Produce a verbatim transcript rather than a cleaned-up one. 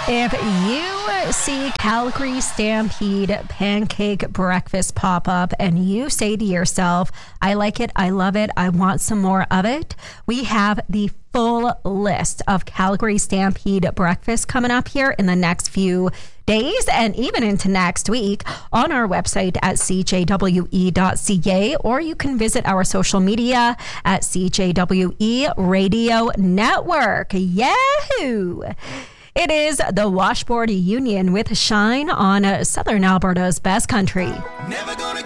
If you see Calgary Stampede pancake breakfast pop up and you say to yourself, I like it, I love it, I want some more of it, we have the full list of Calgary Stampede breakfast coming up here in the next few days and even into next week on our website at c j w e dot c a, or you can visit our social media at C J W E Radio Network. Yahoo! It is the Washboard Union with Shine on Southern Alberta's Best Country. Never gonna